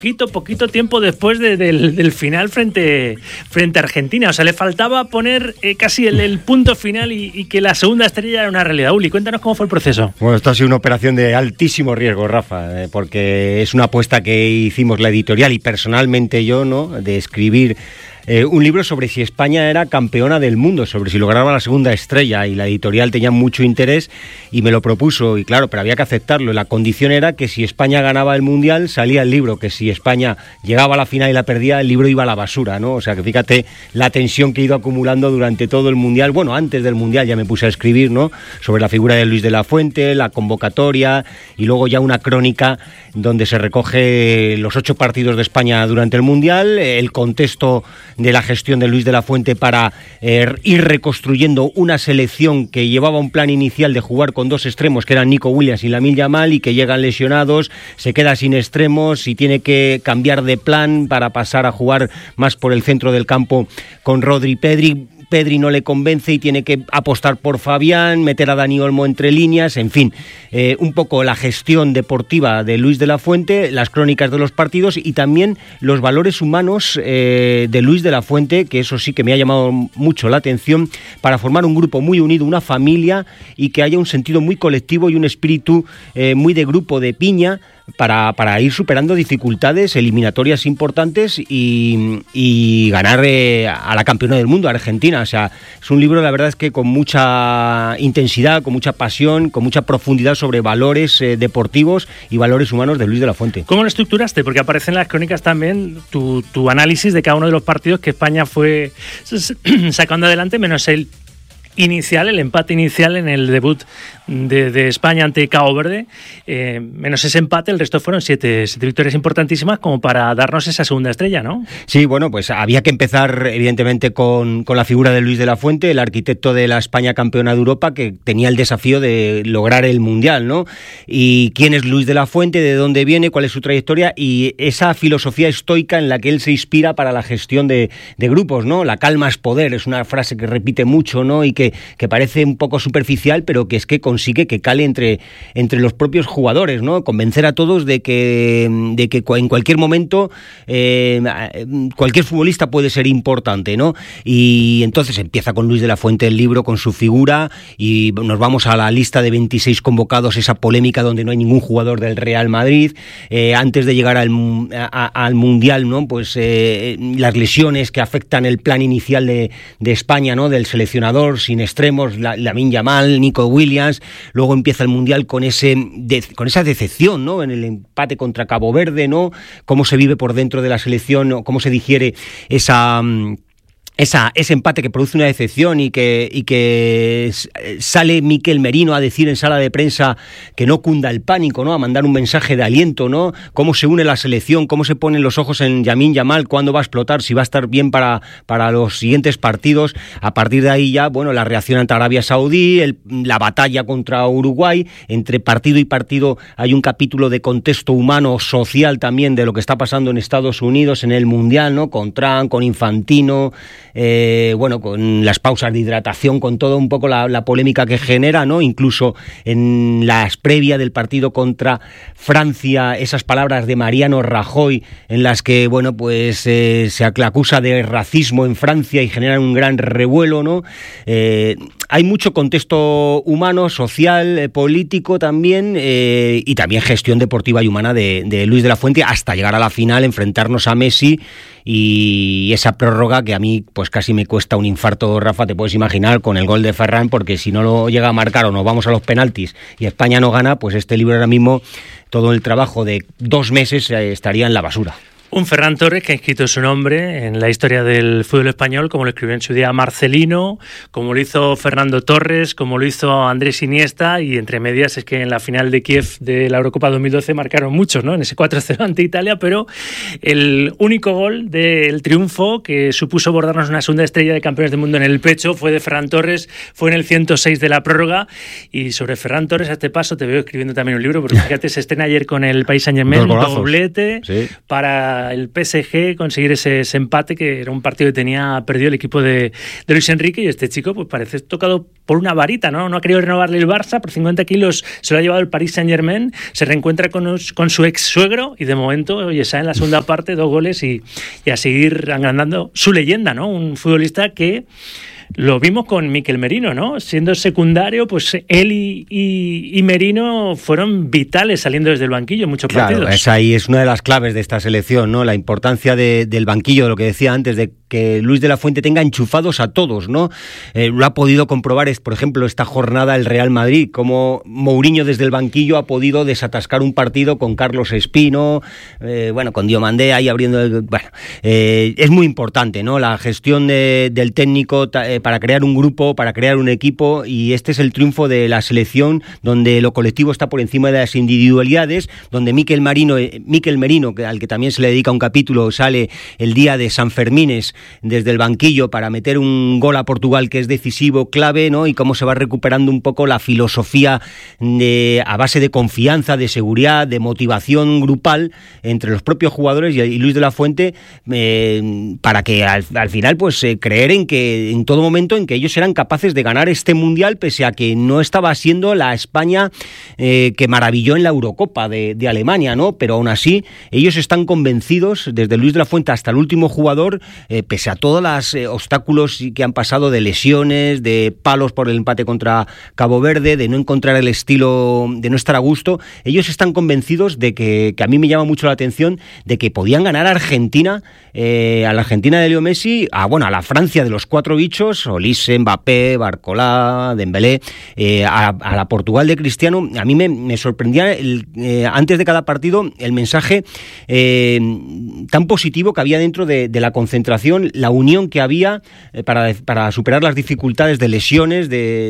poquito tiempo después del final frente a Argentina. O sea, le faltaba poner casi el punto final y que la segunda estrella era una realidad. Uli, cuéntanos cómo fue el proceso. Bueno, esto ha sido una operación de altísimo riesgo, Rafa, porque es una apuesta que hicimos la editorial y personalmente yo, ¿no?, de escribir un libro sobre si España era campeona del mundo, sobre si lograba la segunda estrella, y la editorial tenía mucho interés y me lo propuso, y claro, pero había que aceptarlo. La condición era que si España ganaba el Mundial salía el libro, que si España llegaba a la final y la perdía, el libro iba a la basura, ¿no? O sea que fíjate la tensión que he ido acumulando durante todo el Mundial. Bueno, antes del Mundial ya me puse a escribir, ¿no?, sobre la figura de Luis de la Fuente, la convocatoria, y luego ya una crónica donde se recoge los 8 partidos de España durante el Mundial, el contexto de la gestión de Luis de la Fuente para ir reconstruyendo una selección que llevaba un plan inicial de jugar con 2 extremos, que eran Nico Williams y Lamine Yamal, y que llegan lesionados, se queda sin extremos y tiene que cambiar de plan para pasar a jugar más por el centro del campo con Rodri y Pedri no le convence y tiene que apostar por Fabián, meter a Dani Olmo entre líneas, en fin, un poco la gestión deportiva de Luis de la Fuente, las crónicas de los partidos y también los valores humanos de Luis de la Fuente, que eso sí que me ha llamado mucho la atención, para formar un grupo muy unido, una familia, y que haya un sentido muy colectivo y un espíritu muy de grupo, de piña, para ir superando dificultades eliminatorias importantes y ganar a la campeona del mundo, a Argentina. O sea, es un libro, la verdad es que con mucha intensidad, con mucha pasión, con mucha profundidad sobre valores deportivos y valores humanos de Luis de la Fuente. ¿Cómo lo estructuraste? Porque aparecen en las crónicas también tu análisis de cada uno de los partidos que España fue sacando adelante, menos el empate inicial en el debut de España ante Cabo Verde, menos ese empate, el resto fueron 7 victorias importantísimas como para darnos esa segunda estrella, ¿no? Sí, bueno, pues había que empezar evidentemente con la figura de Luis de la Fuente, el arquitecto de la España campeona de Europa, que tenía el desafío de lograr el Mundial, ¿no? Y quién es Luis de la Fuente, de dónde viene, cuál es su trayectoria y esa filosofía estoica en la que él se inspira para la gestión de grupos, ¿no? La calma es poder, es una frase que repite mucho, ¿no? Y que parece un poco superficial, pero que es que consigue que cale entre los propios jugadores, ¿no? Convencer a todos de que en cualquier momento cualquier futbolista puede ser importante, ¿no? Y entonces empieza con Luis de la Fuente el libro, con su figura, y nos vamos a la lista de 26 convocados, esa polémica donde no hay ningún jugador del Real Madrid, antes de llegar al Mundial, ¿no? Pues las lesiones que afectan el plan inicial de España, ¿no? Del seleccionador, sin extremos, Lamine Yamal, Nico Williams. Luego empieza el Mundial con esa decepción, ¿no? En el empate contra Cabo Verde, ¿no? Cómo se vive por dentro de la selección, cómo se digiere ese empate que produce una decepción y que sale Mikel Merino a decir en sala de prensa que no cunda el pánico, ¿no? A mandar un mensaje de aliento, ¿no? Cómo se une la selección, cómo se ponen los ojos en Lamine Yamal, cuándo va a explotar, si va a estar bien para los siguientes partidos. A partir de ahí ya, bueno, la reacción ante Arabia Saudí, la batalla contra Uruguay. Entre partido y partido hay un capítulo de contexto humano, social también, de lo que está pasando en Estados Unidos en el Mundial, ¿no? Con Trump, con Infantino, con las pausas de hidratación, con todo un poco la polémica que genera, ¿no? Incluso en las previas del partido contra Francia, esas palabras de Mariano Rajoy en las que, bueno, pues se acusa de racismo en Francia y generan un gran revuelo, ¿no? Hay mucho contexto humano, social, político también, y también gestión deportiva y humana de Luis de la Fuente, hasta llegar a la final, enfrentarnos a Messi y esa prórroga que a mí pues casi me cuesta un infarto, Rafa, te puedes imaginar, con el gol de Ferran, porque si no lo llega a marcar o nos vamos a los penaltis y España no gana, pues este libro ahora mismo, todo el trabajo de 2 meses estaría en la basura. Un Ferran Torres que ha escrito su nombre en la historia del fútbol español, como lo escribió en su día Marcelino, como lo hizo Fernando Torres, como lo hizo Andrés Iniesta, y entre medias es que en la final de Kiev de la Eurocopa 2012 marcaron muchos, ¿no? En ese 4-0 ante Italia, pero el único gol del triunfo que supuso bordarnos una segunda estrella de campeones del mundo en el pecho fue de Ferran Torres, fue en el 106 de la prórroga. Y sobre Ferran Torres, a este paso te veo escribiendo también un libro, porque fíjate, se estrena ayer con el Paris Saint-Germain, un doblete, sí, para para el PSG conseguir ese empate, que era un partido que tenía perdido el equipo de Luis Enrique, y este chico pues parece tocado por una varita, ¿no? No ha querido renovarle el Barça, por 50 kilos se lo ha llevado el Paris Saint-Germain, se reencuentra con su ex suegro y de momento, oye, sale en la segunda parte 2 goles y a seguir agrandando su leyenda, ¿no? Un futbolista que lo vimos con Mikel Merino, ¿no? Siendo secundario, pues él y Merino fueron vitales saliendo desde el banquillo en muchos partidos. Claro, esa ahí es una de las claves de esta selección, ¿no? La importancia del banquillo, de lo que decía antes, de que Luis de la Fuente tenga enchufados a todos, ¿no? Lo ha podido comprobar, por ejemplo, esta jornada el Real Madrid, como Mourinho desde el banquillo ha podido desatascar un partido con Carlos Espino, con Diomandé ahí abriendo... es muy importante, ¿no? La gestión del técnico para crear un grupo, para crear un equipo, y este es el triunfo de la selección, donde lo colectivo está por encima de las individualidades, donde Mikel Merino, al que también se le dedica un capítulo, sale el día de San Fermines desde el banquillo para meter un gol a Portugal que es decisivo, clave, ¿no? Y cómo se va recuperando un poco la filosofía a base de confianza, de seguridad, de motivación grupal entre los propios jugadores y Luis de la Fuente, para que al final pues creer en que en todo momento en que ellos eran capaces de ganar este Mundial, pese a que no estaba siendo la España que maravilló en la Eurocopa de Alemania, ¿no? Pero aún así, ellos están convencidos, desde Luis de la Fuente hasta el último jugador, pese a todos los obstáculos que han pasado de lesiones, de palos por el empate contra Cabo Verde, de no encontrar el estilo, de no estar a gusto, ellos están convencidos de que a mí me llama mucho la atención, de que podían ganar a Argentina, a la Argentina de Leo Messi, a la Francia de los 4 bichos, Olise, Mbappé, Barcola, Dembélé, a la Portugal de Cristiano. A mí me sorprendía antes de cada partido el mensaje tan positivo que había dentro de la concentración, la unión que había para superar las dificultades de lesiones,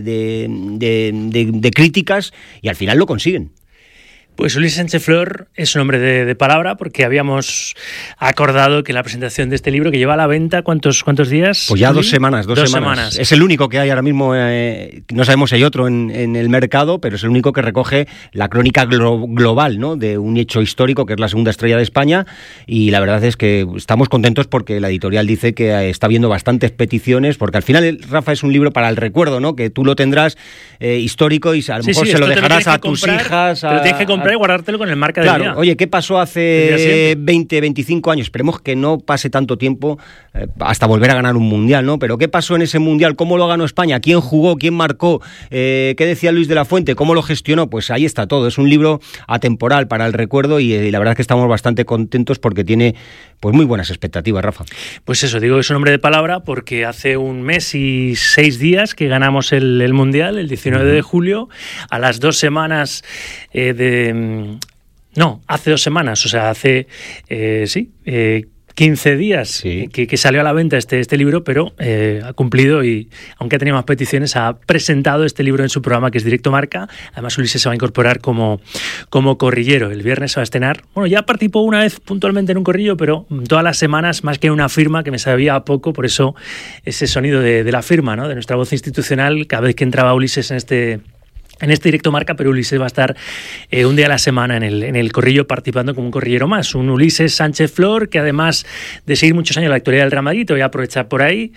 de críticas, y al final lo consiguen. Pues Ulises Sánchez Flor es un hombre de palabra, porque habíamos acordado que la presentación de este libro, que lleva a la venta, ¿cuántos días? Pues ya 2 semanas. Es el único que hay ahora mismo, no sabemos si hay otro en el mercado, pero es el único que recoge la crónica global, ¿no? De un hecho histórico que es la segunda estrella de España, y la verdad es que estamos contentos porque la editorial dice que está viendo bastantes peticiones, porque al final, Rafa, es un libro para el recuerdo, ¿no? Que tú lo tendrás histórico y a lo mejor se lo dejarás a tus hijas. Pero tienes que comprar y guardártelo con el marca del día. Oye, ¿qué pasó hace 20, 25 años? Esperemos que no pase tanto tiempo hasta volver a ganar un Mundial, ¿no? Pero ¿qué pasó en ese Mundial? ¿Cómo lo ganó España? ¿Quién jugó? ¿Quién marcó? ¿Qué decía Luis de la Fuente? ¿Cómo lo gestionó? Pues ahí está todo. Es un libro atemporal para el recuerdo, y la verdad es que estamos bastante contentos porque tiene pues muy buenas expectativas, Rafa. Pues eso, digo que es un hombre de palabra porque hace 1 mes y 6 días que ganamos el Mundial, el 19 de julio, a las 2 semanas hace 2 semanas, o sea, hace 15 días sí. que salió a la venta este libro, pero ha cumplido, y aunque ha tenido más peticiones, ha presentado este libro en su programa, que es Directo Marca. Además, Ulises se va a incorporar como corrillero. El viernes se va a estrenar. Bueno, ya participó una vez puntualmente en un corrillo, pero todas las semanas, más que una firma, que me sabía a poco, por eso ese sonido de la firma, ¿no? De nuestra voz institucional, cada vez que entraba Ulises en este Directo Marca, pero Ulises va a estar un día a la semana en el corrillo, participando como un corrillero más. Un Ulises Sánchez Flor que, además de seguir muchos años la actualidad del Real Madrid, te voy a aprovechar por ahí,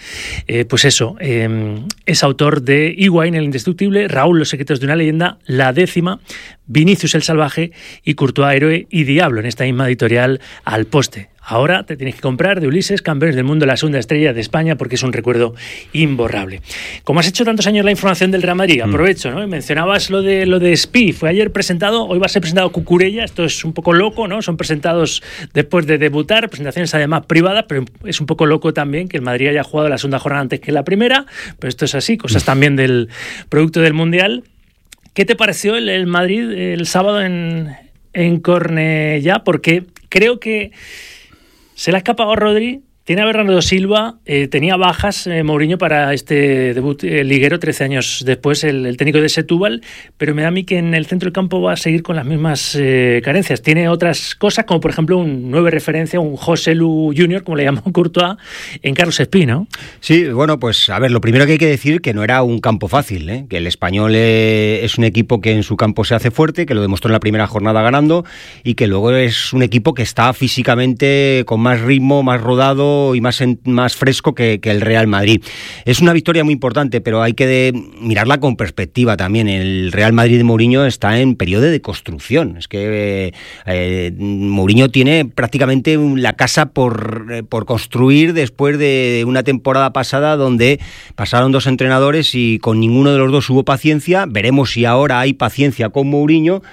es autor de Higuaín el Indestructible, Raúl los secretos de una leyenda, La Décima, Vinicius el Salvaje y Courtois Héroe y Diablo, en esta misma editorial Al Poste. Ahora te tienes que comprar de Ulises, Campeones del Mundo, la segunda estrella de España, porque es un recuerdo imborrable. Como has hecho tantos años la información del Real Madrid, aprovecho, ¿no? Mencionabas lo de Spi, fue ayer presentado, hoy va a ser presentado Cucurella, esto es un poco loco, ¿no? Son presentados después de debutar, presentaciones además privadas, pero es un poco loco también que el Madrid haya jugado la segunda jornada antes que la primera, pero esto es así, cosas también del producto del Mundial. ¿Qué te pareció el Madrid el sábado en Cornellá? Porque creo que se le ha escapado a Rodri, Tiene a Bernardo Silva, tenía bajas Mourinho para este debut liguero 13 años después, el técnico de Setúbal, pero me da a mí que en el centro del campo va a seguir con las mismas carencias. Tiene otras cosas, como por ejemplo un 9 referencia, un José Lu Junior, como le llamó Courtois, en Carlos Espí, ¿no? Sí, bueno, pues a ver, lo primero que hay que decir que no era un campo fácil, que el Español es un equipo que en su campo se hace fuerte, que lo demostró en la primera jornada ganando, y que luego es un equipo que está físicamente con más ritmo, más rodado y más fresco que el Real Madrid. Es una victoria muy importante, pero hay que mirarla con perspectiva también. El Real Madrid de Mourinho está en periodo de construcción. Es que Mourinho tiene prácticamente la casa por construir después de una temporada pasada donde pasaron 2 entrenadores y con ninguno de los dos hubo paciencia. Veremos si ahora hay paciencia con Mourinho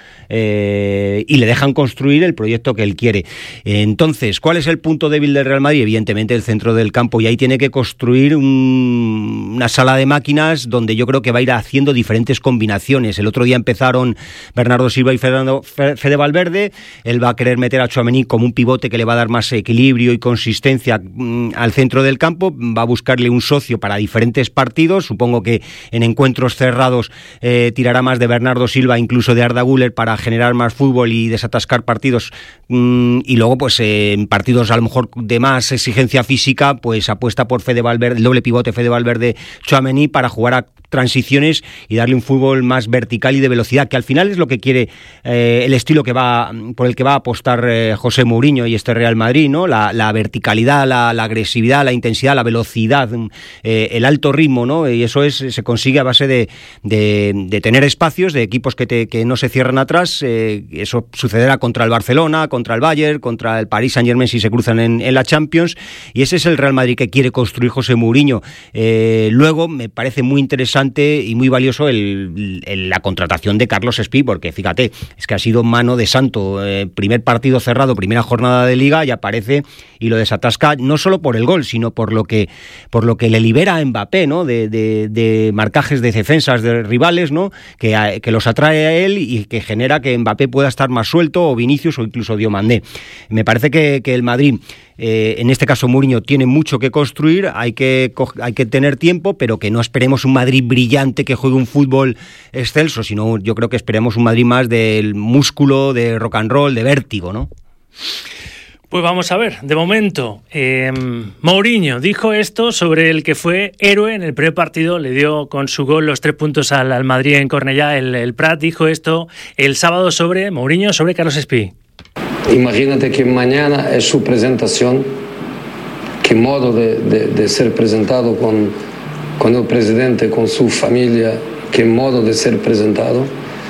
y le dejan construir el proyecto que él quiere. Entonces, ¿cuál es el punto débil del Real Madrid? Evidentemente el centro del campo, y ahí tiene que construir una sala de máquinas donde yo creo que va a ir haciendo diferentes combinaciones. El otro día empezaron Bernardo Silva y Fede Valverde. Él va a querer meter a Tchouaméni como un pivote que le va a dar más equilibrio y consistencia al centro del campo. Va a buscarle un socio para diferentes partidos. Supongo que en encuentros cerrados tirará más de Bernardo Silva, incluso de Arda Güler, para generar más fútbol y desatascar partidos, y luego pues en partidos a lo mejor de más exigencia física, pues apuesta por Fede Valverde, el doble pivote Fede Valverde Tchouaméni, para jugar a transiciones y darle un fútbol más vertical y de velocidad, que al final es lo que quiere el estilo por el que va a apostar José Mourinho y este Real Madrid, ¿no? La verticalidad, la agresividad, la intensidad, la velocidad, el alto ritmo, ¿no? Y eso se consigue a base de tener espacios, de equipos que no se cierran atrás. Eso sucederá contra el Barcelona, contra el Bayern, contra el Paris Saint-Germain si se cruzan en la Champions, y ese es el Real Madrid que quiere construir José Mourinho. Luego me parece muy interesante y muy valioso la contratación de Carlos Espí, porque fíjate, es que ha sido mano de santo. Primer partido cerrado, primera jornada de Liga, y aparece y lo desatasca, no solo por el gol, sino por lo que le libera a Mbappé, ¿no? De marcajes de defensas de rivales, ¿no? Que los atrae a él y que genera que Mbappé pueda estar más suelto, o Vinicius, o incluso Diomandé. Me parece que el Madrid, en este caso Mourinho, tiene mucho que construir. Hay que tener tiempo, pero que no esperemos un Madrid brillante que juegue un fútbol excelso, sino yo creo que esperemos un Madrid más del músculo, de rock and roll, de vértigo, ¿no? Pues vamos a ver, de momento, Mourinho dijo esto sobre el que fue héroe en el primer partido, le dio con su gol los 3 puntos al Madrid en Cornellá, el Prat. Dijo esto el sábado sobre Mourinho, sobre Carlos Espí. Imagínate que mañana es su presentación, qué modo de ser presentado con el presidente, con su familia, qué modo de ser presentado.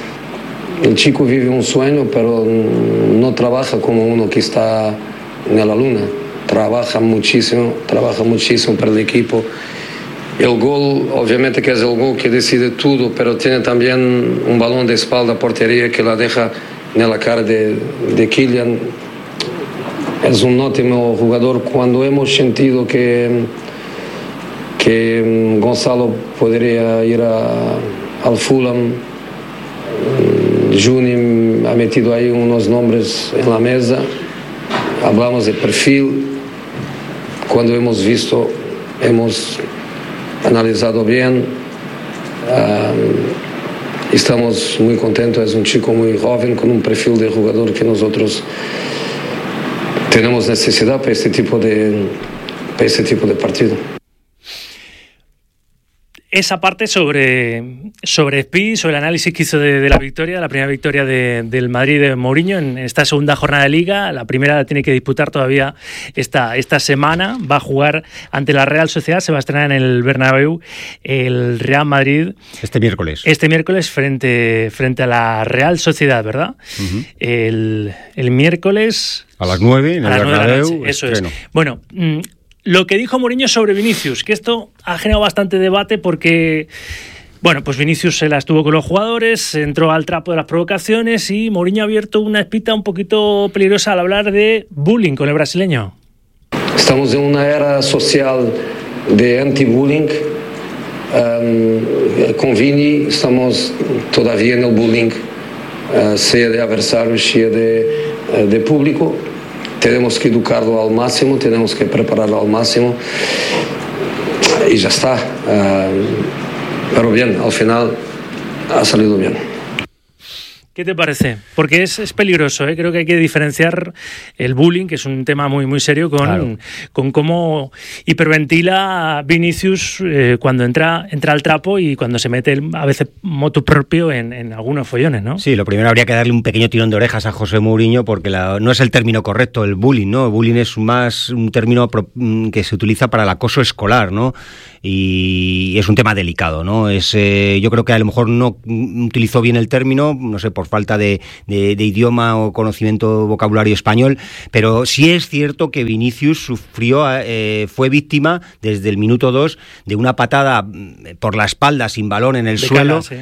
El chico vive un sueño, pero no trabaja como uno que está en la luna. Trabaja muchísimo para el equipo. El gol, obviamente que es el gol que decide todo, pero tiene también un balón de espalda a portería que la deja en la cara de Kylian. Es un ótimo jugador. Cuando hemos sentido que Gonzalo podría ir al Fulham, Juni ha metido ahí unos nombres en la mesa, hablamos de perfil. Cuando hemos visto, hemos analizado bien, estamos muy contentos. Es un chico muy joven con un perfil de jugador que nosotros tenemos necesidad para este tipo de partido. Esa parte sobre Espí, sobre el análisis que hizo de la victoria, la primera victoria del Madrid de Mourinho en esta segunda jornada de Liga. La primera la tiene que disputar todavía esta semana. Va a jugar ante la Real Sociedad, se va a estrenar en el Bernabéu el Real Madrid. Este miércoles frente a la Real Sociedad, ¿verdad? Uh-huh. El miércoles a las 9 en el Bernabéu. Eso es. Bueno, lo que dijo Mourinho sobre Vinicius, que esto ha generado bastante debate porque, bueno, pues Vinicius se la estuvo con los jugadores, entró al trapo de las provocaciones y Mourinho ha abierto una espita un poquito peligrosa al hablar de bullying con el brasileño. Estamos en una era social de anti-bullying. Con Vini estamos todavía en el bullying, sea de adversarios, sea de público. tenemos que educarlo al máximo, tenemos que prepararlo al máximo y ya está. Pero bien, al final ha salido bien. ¿Qué te parece? Porque es peligroso, ¿eh? Creo que hay que diferenciar el bullying, que es un tema muy, muy serio, con cómo hiperventila Vinicius cuando entra al trapo y cuando se mete a veces motu propio en algunos follones, ¿no? Sí, lo primero habría que darle un pequeño tirón de orejas a José Mourinho porque no es el término correcto, el bullying, ¿no? El bullying es más un término que se utiliza para el acoso escolar, ¿no? Y es un tema delicado, ¿no? Yo creo que a lo mejor no utilizó bien el término, no sé, por falta de idioma o conocimiento vocabulario español, pero sí es cierto que Vinicius fue víctima desde el minuto 2 de una patada por la espalda sin balón en el suelo, Cala, sí.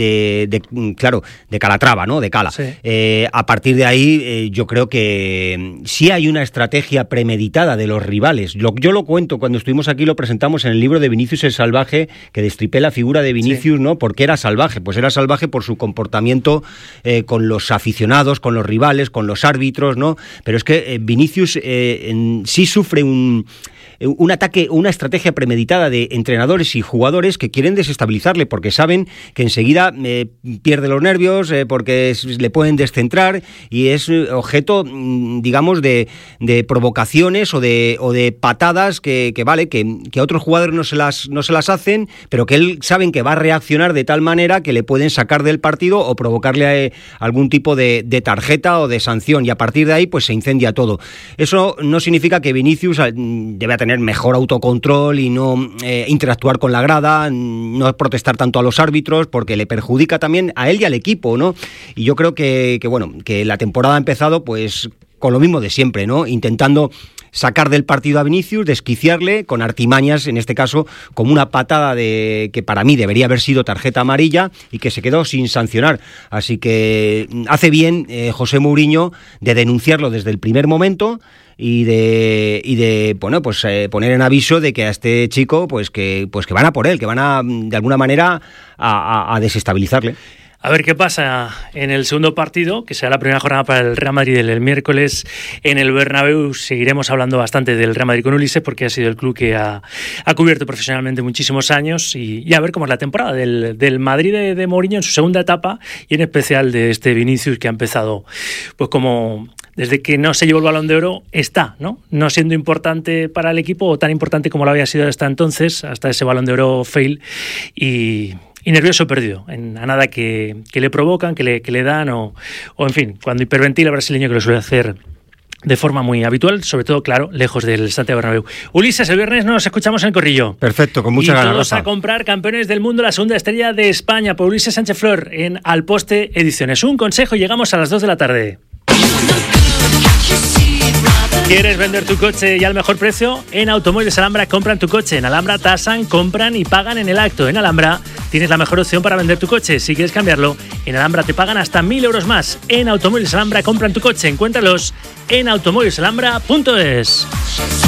de Calatrava, ¿no? De Cala. Sí. A partir de ahí yo creo que sí hay una estrategia premeditada de los rivales. Yo lo cuento, cuando estuvimos aquí lo presentamos en el libro de Vinicius el Salvaje, que destripé la figura de Vinicius, sí. ¿No? ¿Por qué era salvaje? Pues era salvaje por su comportamiento con los aficionados, con los rivales, con los árbitros, ¿no? Pero es que Vinicius sí sufre un ataque, una estrategia premeditada de entrenadores y jugadores que quieren desestabilizarle porque saben que enseguida pierde los nervios, porque le pueden descentrar y es objeto, digamos, de provocaciones o de patadas que a otros jugadores no se las hacen, pero que él saben que va a reaccionar de tal manera que le pueden sacar del partido o provocarle algún tipo de tarjeta o de sanción, y a partir de ahí pues se incendia todo. Eso no significa que Vinicius debe tener mejor autocontrol y no interactuar con la grada, no protestar tanto a los árbitros, porque le perjudica también a él y al equipo, ¿no? Y yo creo que la temporada ha empezado pues con lo mismo de siempre, ¿no? Intentando sacar del partido a Vinicius, desquiciarle con artimañas, en este caso como una patada que para mí debería haber sido tarjeta amarilla y que se quedó sin sancionar. Así que hace bien José Mourinho de denunciarlo desde el primer momento y de poner en aviso de que a este chico pues que van a por él, que van a de alguna manera a desestabilizarle. A ver qué pasa en el segundo partido, que será la primera jornada para el Real Madrid el miércoles en el Bernabéu. Seguiremos hablando bastante del Real Madrid con Ulises, porque ha sido el club que ha cubierto profesionalmente muchísimos años, y a ver cómo es la temporada del Madrid de Mourinho en su segunda etapa, y en especial de este Vinicius, que ha empezado pues como desde que no se llevó el Balón de Oro está, no siendo importante para el equipo, o tan importante como lo había sido hasta entonces, hasta ese Balón de Oro fail, y nervioso perdido, a nada que le provocan, que le dan, o en fin, cuando hiperventila el brasileño, que lo suele hacer de forma muy habitual, sobre todo, claro, lejos del Santiago Bernabéu. Ulises, el viernes nos escuchamos en el Corrillo. Perfecto, con mucha ganas. Y todos a comprar Campeones del Mundo, la segunda estrella de España, por Ulises Sánchez Flor, en Al Poste Ediciones. Un consejo, llegamos a las 2 de la tarde. ¿Quieres vender tu coche y al mejor precio? En Automóviles Alhambra compran tu coche. En Alhambra tasan, compran y pagan en el acto. En Alhambra tienes la mejor opción para vender tu coche. Si quieres cambiarlo, en Alhambra te pagan hasta 1.000 euros más. En Automóviles Alhambra compran tu coche. Encuéntralos en automóvilesalhambra.es.